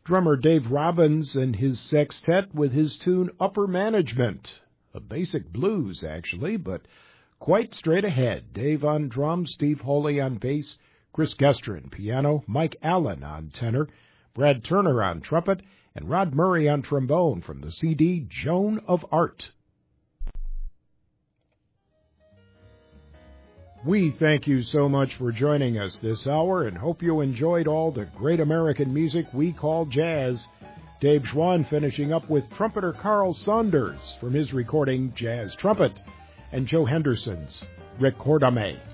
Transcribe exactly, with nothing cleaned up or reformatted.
Drummer Dave Robbins and his sextet with his tune Upper Management. A basic blues, actually, but quite straight ahead. Dave on drums, Steve Holy on bass, Chris Gestrin piano, Mike Allen on tenor, Brad Turner on trumpet, and Rod Murray on trombone from the C D Joan of Art. We thank you so much for joining us this hour and hope you enjoyed all the great American music we call jazz. Dave Schwann finishing up with trumpeter Carl Saunders from his recording Jazz Trumpet, and Joe Henderson's Recordame.